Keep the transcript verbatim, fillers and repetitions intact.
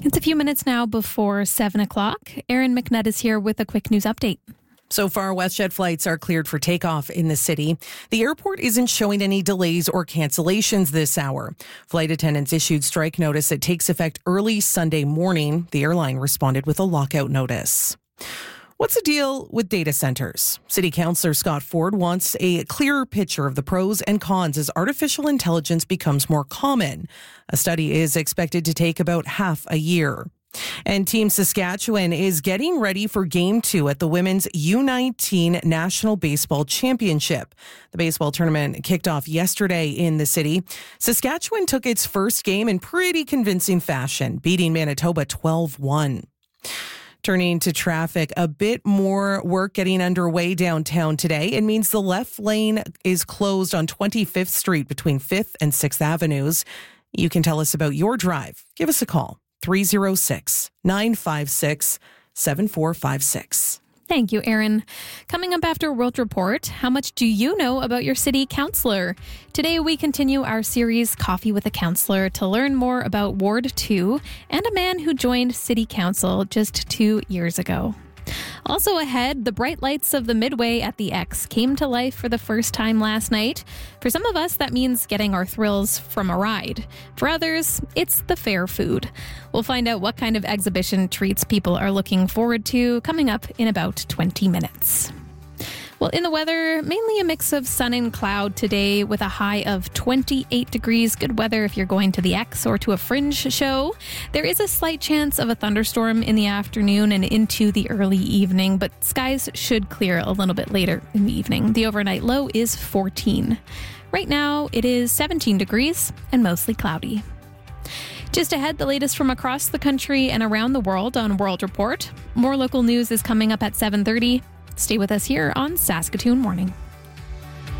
It's a few minutes now before seven o'clock. Erin McNutt is here with a quick news update. So far, WestJet flights are cleared for takeoff in the city. The airport isn't showing any delays or cancellations this hour. Flight attendants issued strike notice that takes effect early Sunday morning. The airline responded with a lockout notice. What's the deal with data centers? City Councillor Scott Ford wants a clearer picture of the pros and cons as artificial intelligence becomes more common. A study is expected to take about half a year. And Team Saskatchewan is getting ready for Game two at the Women's U nineteen National Baseball Championship. The baseball tournament kicked off yesterday in the city. Saskatchewan took its first game in pretty convincing fashion, beating Manitoba twelve one. Turning to traffic, a bit more work getting underway downtown today. It means the left lane is closed on twenty-fifth Street between fifth and sixth Avenues. You can tell us about your drive. Give us a call, three oh six, nine five six, seven four five six. Thank you, Erin. Coming up after World Report, how much do you know about your city councillor? Today, we continue our series, Coffee with a Councillor, to learn more about Ward two and a man who joined city council just two years ago. Also ahead, the bright lights of the Midway at the X came to life for the first time last night. For some of us, that means getting our thrills from a ride. For others, it's the fair food. We'll find out what kind of exhibition treats people are looking forward to coming up in about twenty minutes. Well, in the weather, mainly a mix of sun and cloud today with a high of twenty-eight degrees. Good weather if you're going to the X or to a Fringe show. There is a slight chance of a thunderstorm in the afternoon and into the early evening, but skies should clear a little bit later in the evening. The overnight low is fourteen. Right now, it is seventeen degrees and mostly cloudy. Just ahead, the latest from across the country and around the world on World Report. More local news is coming up at seven thirty. Stay with us here on Saskatoon Morning.